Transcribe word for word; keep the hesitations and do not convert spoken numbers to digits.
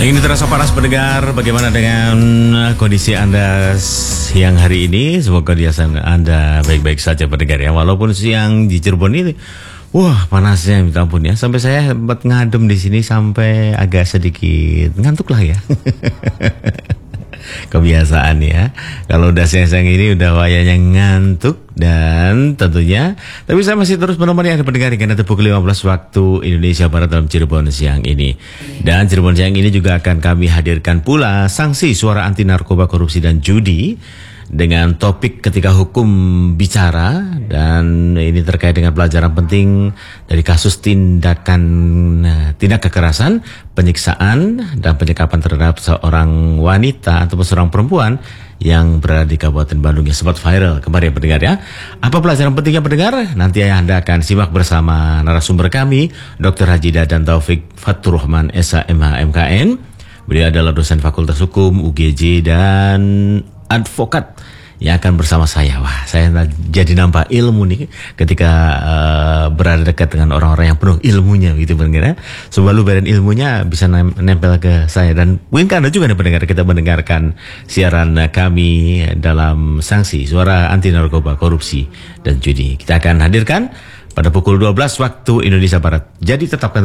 Ini terasa panas pendengar, bagaimana dengan kondisi Anda siang hari ini? Semoga biasa Anda baik-baik saja pendengar ya. Walaupun siang di Cirebon ini, wah panasnya minta ampun ya. Sampai saya sempat ngadem di sini sampai agak sedikit ngantuk lah ya. Kebiasaan ya. Kalau udah siang-siang ini udah wayanya ngantuk. Dan tentunya, tapi saya masih terus menemani Anda pendengar hingga nanti pukul lima belas waktu Indonesia Barat dalam Cirebon siang ini. Dan Cirebon siang ini juga akan kami hadirkan pula sanksi suara anti narkoba, korupsi dan judi dengan topik ketika hukum bicara, dan ini terkait dengan pelajaran penting dari kasus tindakan tindak kekerasan, penyiksaan dan penyekapan terhadap seorang wanita atau seorang perempuan yang berada di Kabupaten Bandung yang sempat viral kemarin pendengar ya. Apa pelajaran pentingnya pendengar? Nanti Anda akan simak bersama narasumber kami, Doktor Haji Dadan Taufik Fatur Rahman S H M H M K N. Beliau adalah dosen Fakultas Hukum U G J dan advokat yang akan bersama saya. Wah, saya jadi nampak ilmu nih ketika uh, berada dekat dengan orang-orang yang penuh ilmunya gitu pendengar. Sebuah luberan ilmunya bisa nempel ke saya, dan mungkin Anda juga nih pendengar, kita mendengarkan siaran kami dalam sanksi suara anti narkoba, korupsi dan judi. Kita akan hadirkan pada pukul dua belas waktu Indonesia Barat. Jadi tetapkan